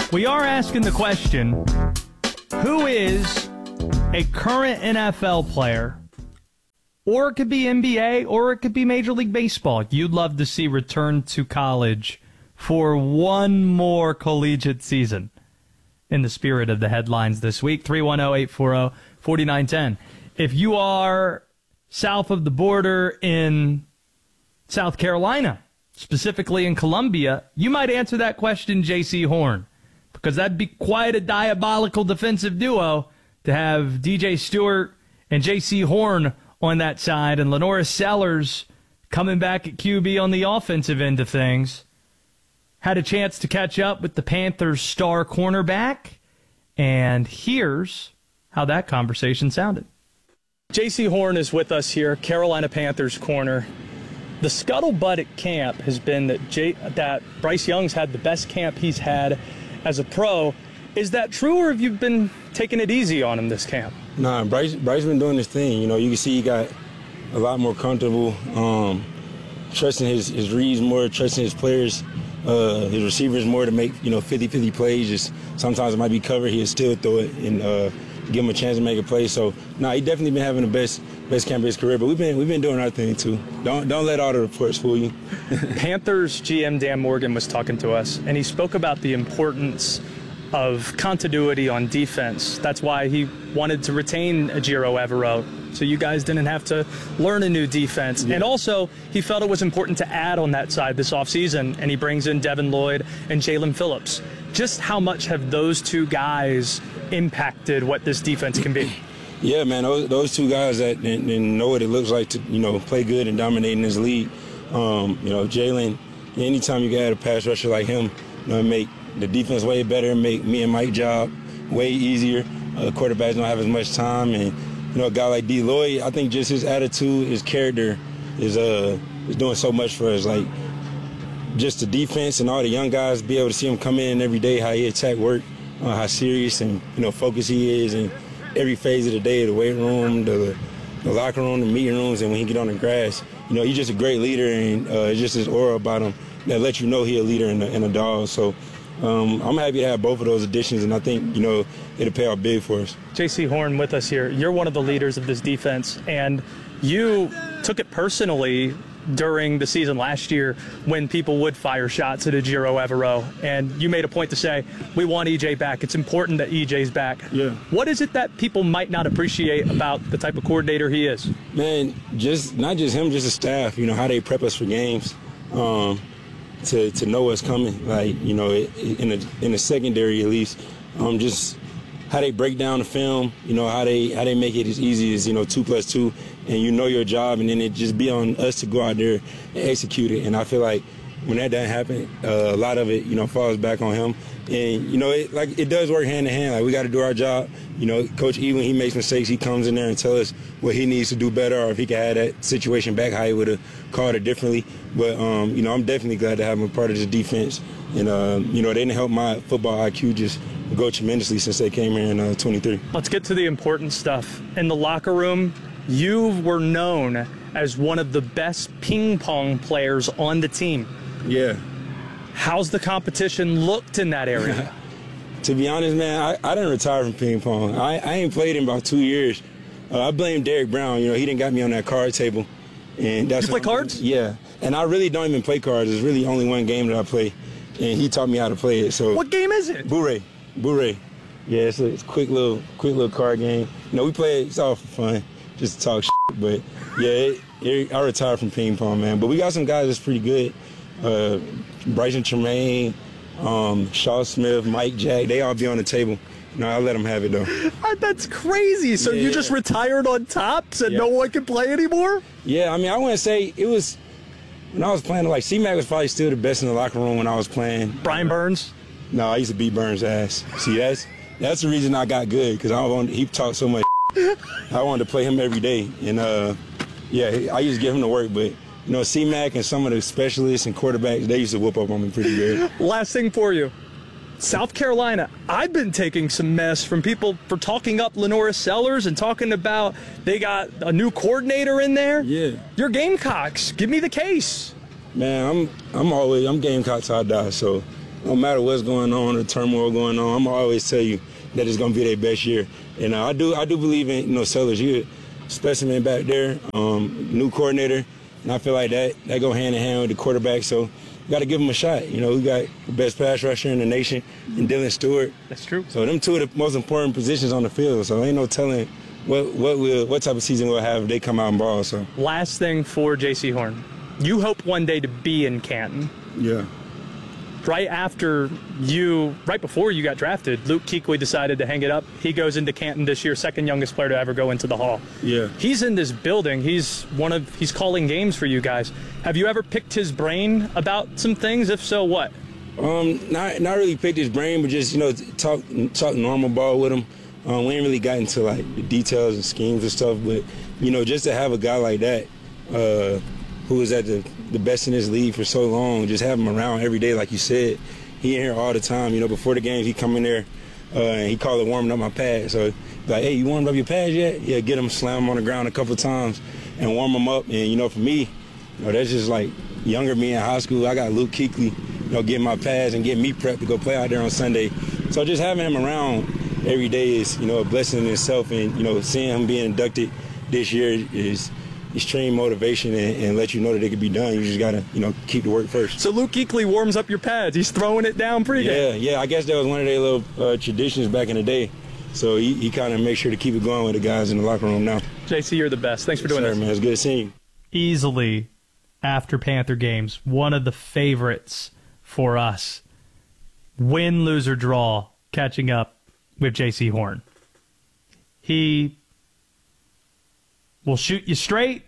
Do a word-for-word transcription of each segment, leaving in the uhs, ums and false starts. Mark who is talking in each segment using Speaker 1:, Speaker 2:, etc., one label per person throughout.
Speaker 1: We are asking the question, who is a current N F L player, or it could be N B A, or it could be Major League Baseball, you'd love to see return to college for one more collegiate season? In the spirit of the headlines this week, three one zero, eight four zero, four nine one zero. If you are south of the border in South Carolina, specifically in Columbia, you might answer that question, J C Horn, because that'd be quite a diabolical defensive duo to have D J Stewart and J C Horn on that side, and LaNorris Sellers coming back at Q B on the offensive end of things. Had a chance to catch up with the Panthers' star cornerback, and here's how that conversation sounded. J C Horn is with us here, Carolina Panthers corner. The scuttlebutt at camp has been that, J- that Bryce Young's had the best camp he's had as a pro. Is that true, or have you been taking it easy on him this camp?
Speaker 2: Nah, Bryce Bryce been doing his thing. You know, you can see he got a lot more comfortable, um, trusting his, his reads more, trusting his players, uh, his receivers more to make, you know, fifty-fifty plays. Just sometimes it might be covered, he'll still throw it and uh, give him a chance to make a play. So, nah, he definitely been having the best best camp of his career. But we've been we've been doing our thing too. Don't don't let all the reports fool you.
Speaker 1: Panthers G M Dan Morgan was talking to us, and he spoke about the importance of continuity on defense. That's why he wanted to retain Ejiro Evero, so you guys didn't have to learn a new defense. Yeah. And also, he felt it was important to add on that side this offseason, and he brings in Devin Lloyd and Jalen Phillips. Just how much have those two guys impacted what this defense can be?
Speaker 2: Yeah, man, those, those two guys that and, and know what it looks like to, you know, play good and dominate in this league. Um, you know, Jalen, anytime you got a pass rusher like him, you know, make the defense way better, make me and Mike's job way easier. Uh, quarterbacks don't have as much time, and you know, a guy like D. Lloyd, I think just his attitude, his character, is uh is doing so much for us. Like just the defense and all the young guys, be able to see him come in every day, how he attack work, uh, how serious and you know focused he is, and every phase of the day, the weight room, the, the locker room, the meeting rooms, and when he get on the grass, you know, he's just a great leader, and uh, it's just his aura about him that lets you know he's a leader and a, and a dog. So. Um, I'm happy to have both of those additions, and I think, you know, it'll pay off big for us. J C Horn with us here. You're one of the leaders of this defense, and you took it personally during the season last year when people would fire shots at Ejiro Evero, and you made a point to say, we want E J back. It's important that E J's back. Yeah. What is it that people might not appreciate about the type of coordinator he is? Man, just not just him, just the staff, you know, how they prep us for games. Um, To, to know what's coming, like, you know, in the in the secondary at least, um, just how they break down the film, you know, how they how they make it as easy as, you know, two plus two, and you know your job, and then it just be on us to go out there and execute it. And I feel like when that doesn't happen, uh, a lot of it, you know, falls back on him. And, you know, it, like, it does work hand in hand. Like, we got to do our job. You know, Coach E, when he makes mistakes, he comes in there and tells us what he needs to do better, or if he could have that situation back, how he would have called it differently. But, um, you know, I'm definitely glad to have him a part of this defense. And, uh, you know, they didn't help my football I Q just go tremendously since they came here in uh, twenty-three. Let's get to the important stuff. In the locker room, you were known as one of the best ping pong players on the team. Yeah. How's the competition looked in that area? To be honest, man, I, I didn't retire from ping pong. I, I ain't played in about two years. Uh, I blame Derek Brown. You know, he didn't got me on that card table. And that's you play cards? Yeah. And I really don't even play cards. There's really only one game that I play, and he taught me how to play it. So. What game is it? Bourrée. Bourrée. Yeah, it's a, it's a quick little, quick little card game. You know, we play it. It's all for fun, just to talk shit. But yeah, it, it, I retired from ping pong, man. But we got some guys that's pretty good. Uh, Bryson Tremaine, um, Shaw Smith, Mike Jack, they all be on the table. No, I let them have it, though. That's crazy. So yeah. You just retired on top, said yeah. No one can play anymore? Yeah, I mean, I wouldn't say it was, when I was playing, like, C-Mac was probably still the best in the locker room when I was playing. Brian Burns? No, I used to beat Burns' ass. See, that's that's the reason I got good, because I wanted, he talked so much. I wanted to play him every day. And, uh, yeah, I used to get him to work, but you know, C-Mac and some of the specialists and quarterbacks, they used to whoop up on me pretty good. Last thing for you. South Carolina, I've been taking some mess from people for talking up LaNorris Sellers and talking about they got a new coordinator in there. Yeah. You're Gamecocks. Give me the case. Man, I'm I'm always, I'm Gamecock till I die, so no matter what's going on, the turmoil going on, I'm always tell you that it's gonna be their best year. And uh, I do, I do believe in you know Sellers. He a specimen back there, um, new coordinator, and I feel like that that go hand in hand with the quarterback. So we got to give him a shot. You know, we got the best pass rusher in the nation, and Dylan Stewart.
Speaker 1: That's true.
Speaker 2: So them two are the most important positions on the field. So ain't no telling what what will what type of season we'll have if they come out and ball. So
Speaker 1: last thing for J C Horn, you hope one day to be in Canton.
Speaker 2: Yeah.
Speaker 1: Right after you, right before you got drafted, Luke Kuechly decided to hang it up. He goes into Canton this year, second youngest player to ever go into the Hall.
Speaker 2: Yeah.
Speaker 1: He's in this building. He's one of, he's calling games for you guys. Have you ever picked his brain about some things? If so, what?
Speaker 2: Um, not not really picked his brain, but just you know talk talk normal ball with him. Um, we ain't really got into like the details and schemes and stuff, but you know just to have a guy like that. Uh, who was at the, the best in this league for so long, just have him around every day, like you said. He in here all the time. You know, before the games, he come in there, uh, and he called it warming up my pads. So, like, hey, you warmed up your pads yet? Yeah, get him, slam him on the ground a couple times, and warm him up. And, you know, for me, you know, that's just like younger me in high school. I got Luke Kuechly, you know, getting my pads and getting me prepped to go play out there on Sunday. So just having him around every day is, you know, a blessing in itself. And, you know, seeing him being inducted this year is extreme motivation and, and let you know that it can be done. You just gotta, you know, keep the work first.
Speaker 1: So Luke Kuechly warms up your pads. He's throwing it down pregame.
Speaker 2: Yeah, yeah. I guess that was one of their little uh, traditions back in the day. So he, he kind of makes sure to keep it going with the guys in the locker room now.
Speaker 1: J C, you're the best. Thanks for doing
Speaker 2: yes,
Speaker 1: this.
Speaker 2: Sir, man. It's good seeing you.
Speaker 1: Easily, after Panther games, one of the favorites for us. Win, lose, or draw, catching up with J C Horn. He will shoot you straight,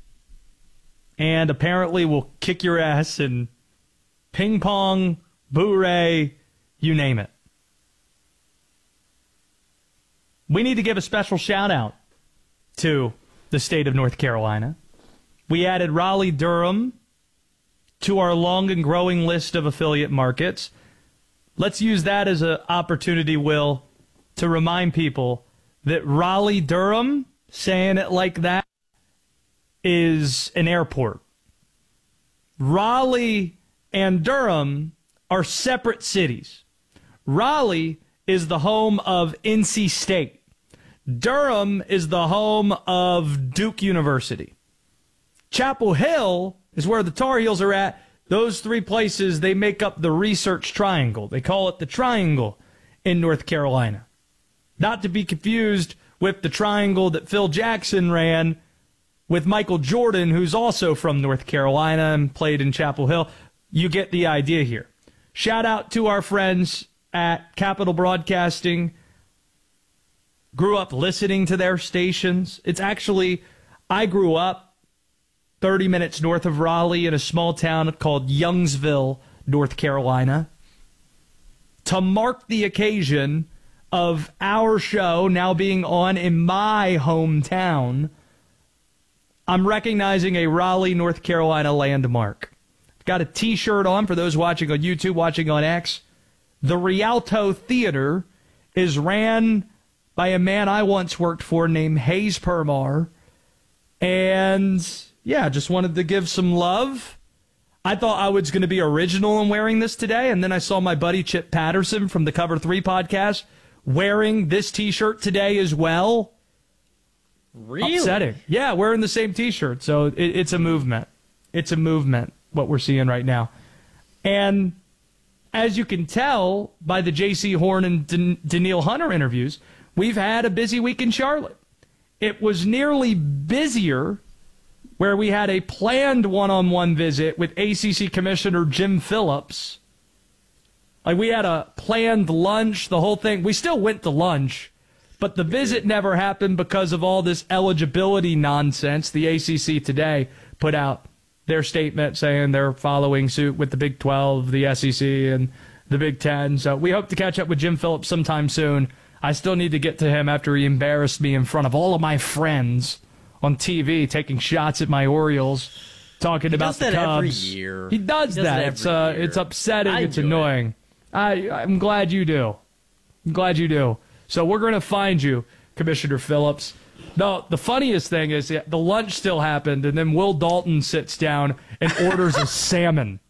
Speaker 1: and apparently will kick your ass in ping pong, boo-ray, you name it. We need to give a special shout-out to the state of North Carolina. We added Raleigh-Durham to our long and growing list of affiliate markets. Let's use that as an opportunity, Will, to remind people that Raleigh-Durham, saying it like that, is an airport. Raleigh and Durham are separate cities. Raleigh is the home of N C State. Durham is the home of Duke University. Chapel Hill is where the Tar Heels are at. Those three places, they make up the Research Triangle. They call it the Triangle in North Carolina. Not to be confused with the triangle that Phil Jackson ran with Michael Jordan, who's also from North Carolina and played in Chapel Hill. You get the idea here. Shout out to our friends at Capital Broadcasting. Grew up listening to their stations. It's actually, I grew up thirty minutes north of Raleigh in a small town called Youngsville, North Carolina. To mark the occasion of our show now being on in my hometown, I'm recognizing a Raleigh, North Carolina landmark. I've got a T-shirt on for those watching on YouTube, watching on X. The Rialto Theater is ran by a man I once worked for named Hayes Permar. And, yeah, just wanted to give some love. I thought I was going to be original in wearing this today, and then I saw my buddy Chip Patterson from the Cover three podcast wearing this T-shirt today as well.
Speaker 3: Really?
Speaker 1: Upsetting. Yeah, wearing the same T-shirt. So it, it's a movement. It's a movement, what we're seeing right now. And as you can tell by the J C Horn and Dan- Danielle Hunter interviews, we've had a busy week in Charlotte. It was nearly busier where we had a planned one-on-one visit with A C C Commissioner Jim Phillips. Like, we had a planned lunch, the whole thing. We still went to lunch, but the visit never happened because of all this eligibility nonsense. The A C C today put out their statement saying they're following suit with the Big twelve, the S E C, and the Big Ten. So we hope to catch up with Jim Phillips sometime soon. I still need to get to him after he embarrassed me in front of all of my friends on T V, taking shots at my Orioles, talking
Speaker 3: he
Speaker 1: about
Speaker 3: does
Speaker 1: the
Speaker 3: that
Speaker 1: Cubs.
Speaker 3: every year.
Speaker 1: He does,
Speaker 3: He does
Speaker 1: that.
Speaker 3: it
Speaker 1: It's
Speaker 3: every
Speaker 1: uh,
Speaker 3: year.
Speaker 1: it's upsetting.
Speaker 3: I
Speaker 1: It's
Speaker 3: enjoy
Speaker 1: annoying. I I'm glad you do. I'm glad you do. So we're going to find you, Commissioner Phillips. No, the funniest thing is yeah, the lunch still happened, and then Will Dalton sits down and orders a salmon.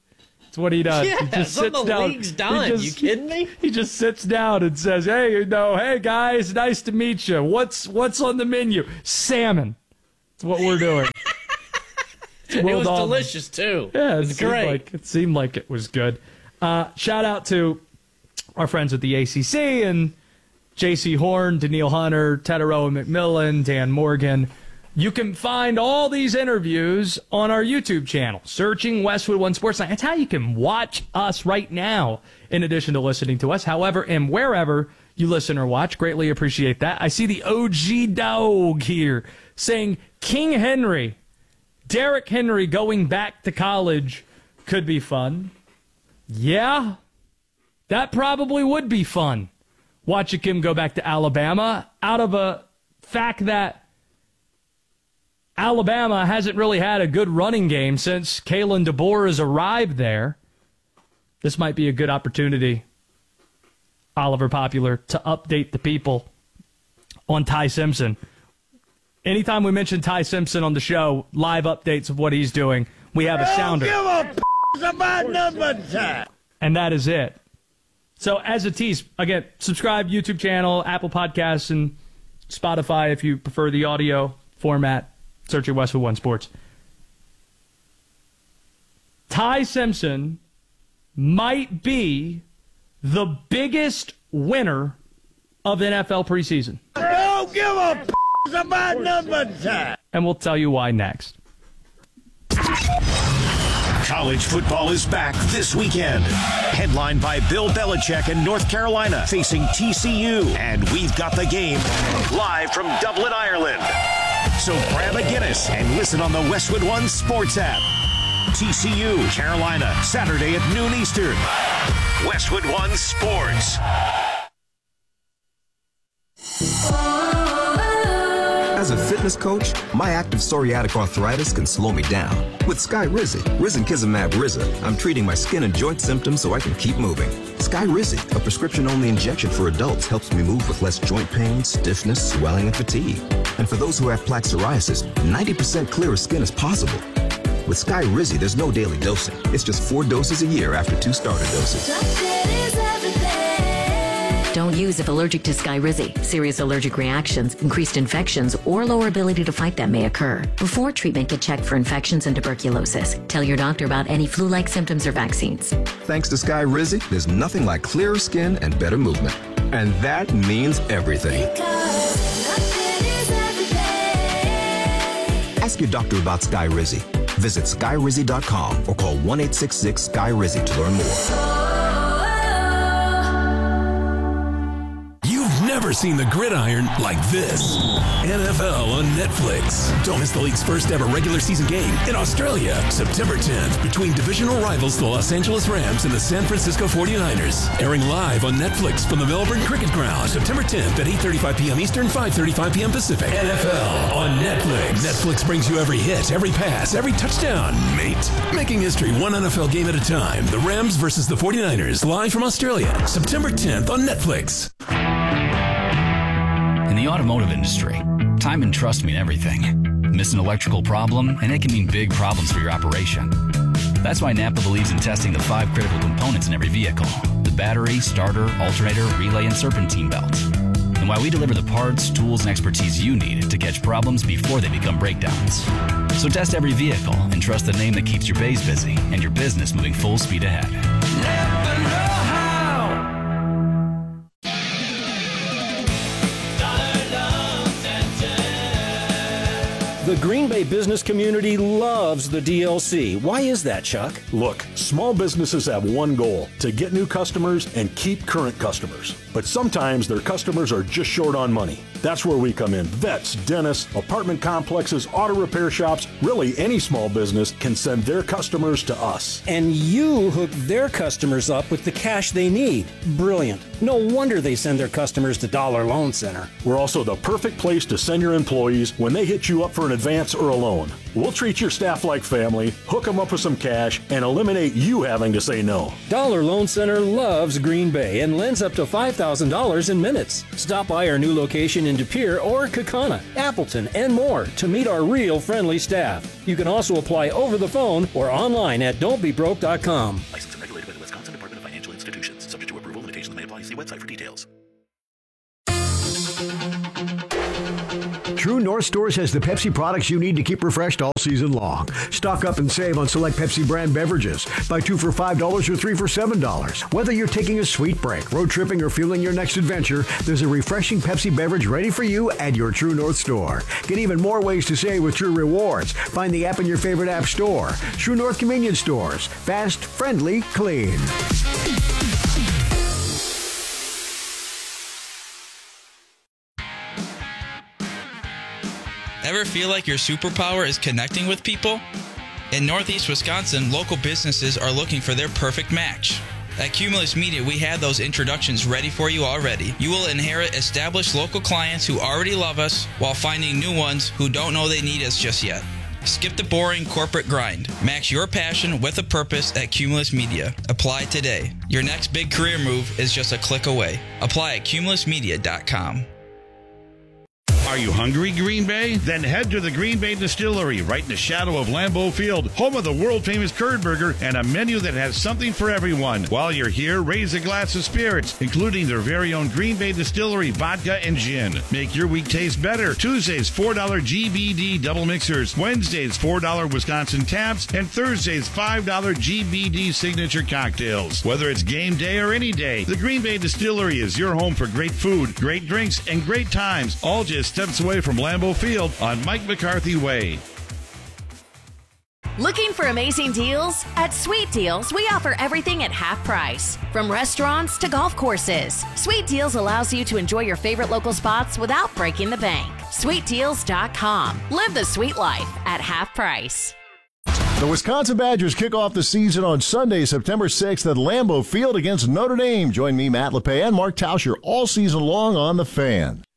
Speaker 1: That's what he does.
Speaker 3: Yeah,
Speaker 1: he just
Speaker 3: so
Speaker 1: sits
Speaker 3: the
Speaker 1: down.
Speaker 3: league's done.
Speaker 1: He just,
Speaker 3: You kidding me?
Speaker 1: He just sits down and says, "Hey, you know, hey guys, nice to meet you. What's what's on the menu? Salmon. That's what we're doing."
Speaker 3: It was
Speaker 1: Dog.
Speaker 3: delicious too.
Speaker 1: Yeah, it,
Speaker 3: it was
Speaker 1: seemed
Speaker 3: great.
Speaker 1: Like, it seemed like it was good. Uh, shout out to our friends at the A C C and J C Horn, Daniil Hunter, Tetaroa McMillan, Dan Morgan. You can find all these interviews on our YouTube channel, searching Westwood One Sports Night. That's how you can watch us right now, in addition to listening to us. However, and wherever you listen or watch, greatly appreciate that. I see the O G Dog here saying King Henry, Derrick Henry going back to college could be fun. Yeah, that probably would be fun. Watching him go back to Alabama out of a fact that Alabama hasn't really had a good running game since Kalen DeBoer has arrived there. This might be a good opportunity, Oliver Popular, to update the people on Ty Simpson. Anytime we mention Ty Simpson on the show, live updates of what he's doing, we have a sounder.
Speaker 4: Give a p- about number time.
Speaker 1: And that is it. So as a tease, again, subscribe, YouTube channel, Apple Podcasts, and Spotify if you prefer the audio format. Search your Westwood One Sports. Ty Simpson might be the biggest winner of N F L preseason.
Speaker 4: Don't give a p- about number time.
Speaker 1: And we'll tell you why next.
Speaker 5: College football is back this weekend. Headlined by Bill Belichick in North Carolina facing T C U. And we've got the game live from Dublin, Ireland. So grab a Guinness and listen on the Westwood One Sports app. T C U, Carolina, Saturday at noon Eastern. Westwood One Sports.
Speaker 6: As a fitness coach, my active psoriatic arthritis can slow me down. With Skyrizi, Risankizumab Riza, I'm treating my skin and joint symptoms so I can keep moving. Skyrizi, a prescription-only injection for adults, helps me move with less joint pain, stiffness, swelling, and fatigue. And for those who have plaque psoriasis, ninety percent clearer skin is possible. With Skyrizi, there's no daily dosing. It's just four doses a year after two starter doses.
Speaker 7: Don't use if allergic to Skyrizi. Serious allergic reactions, increased infections, or lower ability to fight them may occur. Before treatment, get checked for infections and tuberculosis. Tell your doctor about any flu-like symptoms or vaccines.
Speaker 6: Thanks to Skyrizi, there's nothing like clearer skin and better movement. And that means everything. Ask your doctor about Skyrizi. Visit Skyrizi dot com or call one eight six six Sky Rizzi to learn more.
Speaker 8: Never seen the gridiron like this. N F L on Netflix. Don't miss the league's first ever regular season game in Australia, September tenth, between divisional rivals the Los Angeles Rams and the San Francisco forty-niners. Airing live on Netflix from the Melbourne Cricket Ground, September tenth at eight thirty-five p.m. Eastern, five thirty-five p.m. Pacific. N F L on Netflix. Netflix brings you every hit, every pass, every touchdown, mate. Making history one N F L game at a time. The Rams versus the forty-niners, live from Australia, September tenth on Netflix.
Speaker 9: In the automotive industry, time and trust mean everything. Miss an electrical problem, and it can mean big problems for your operation. That's why Napa believes in testing the five critical components in every vehicle: the battery, starter, alternator, relay, and serpentine belt. And why we deliver the parts, tools, and expertise you need to catch problems before they become breakdowns. So test every vehicle and trust the name that keeps your bays busy and your business moving full speed ahead.
Speaker 8: Napa know-how.
Speaker 10: The Green Bay business community loves the D L C. Why is that, Chuck?
Speaker 11: Look, small businesses have one goal: to get new customers and keep current customers. But sometimes their customers are just short on money. That's where we come in. Vets, dentists, apartment complexes, auto repair shops, really any small business can send their customers to us.
Speaker 10: And you hook their customers up with the cash they need. Brilliant. No wonder they send their customers to Dollar Loan Center.
Speaker 11: We're also the perfect place to send your employees when they hit you up for an advance or a loan. We'll treat your staff like family, hook them up with some cash, and eliminate you having to say no.
Speaker 10: Dollar Loan Center loves Green Bay and lends up to five thousand dollars in minutes. Stop by our new location in De Pere or Kaukauna, Appleton, and more to meet our real friendly staff. You can also apply over the phone or online at don't be broke dot com.
Speaker 5: Licensed and regulated by the Wisconsin Department of Financial Institutions. Subject to approval, limitations may apply. See website for details.
Speaker 12: True North Stores has the Pepsi products you need to keep refreshed all season long. Stock up and save on select Pepsi brand beverages. Buy two for five dollars or three for seven dollars. Whether you're taking a sweet break, road tripping, or fueling your next adventure, there's a refreshing Pepsi beverage ready for you at your True North store. Get even more ways to save with True Rewards. Find the app in your favorite app store. True North Convenience Stores. Fast, friendly, clean.
Speaker 13: Ever feel like your superpower is connecting with people? In Northeast Wisconsin, local businesses are looking for their perfect match. At Cumulus Media, we have those introductions ready for you already. You will inherit established local clients who already love us while finding new ones who don't know they need us just yet. Skip the boring corporate grind. Match your passion with a purpose at Cumulus Media. Apply today. Your next big career move is just a click away. Apply at cumulus media dot com.
Speaker 14: Are you hungry, Green Bay? Then head to the Green Bay Distillery, right in the shadow of Lambeau Field, home of the world-famous curd burger and a menu that has something for everyone. While you're here, raise a glass of spirits, including their very own Green Bay Distillery vodka and gin. Make your week taste better. Tuesdays, four dollar G B D double mixers. Wednesdays, four dollar Wisconsin taps. And Thursdays, five dollar G B D signature cocktails. Whether it's game day or any day, the Green Bay Distillery is your home for great food, great drinks, and great times, all just steps away from Lambeau Field on Mike McCarthy Way.
Speaker 15: Looking for amazing deals? At Sweet Deals, we offer everything at half price. From restaurants to golf courses, Sweet Deals allows you to enjoy your favorite local spots without breaking the bank. sweet deals dot com. Live the sweet life at half price.
Speaker 16: The Wisconsin Badgers kick off the season on Sunday, September sixth at Lambeau Field against Notre Dame. Join me, Matt LePay, and Mark Tauscher all season long on The Fan.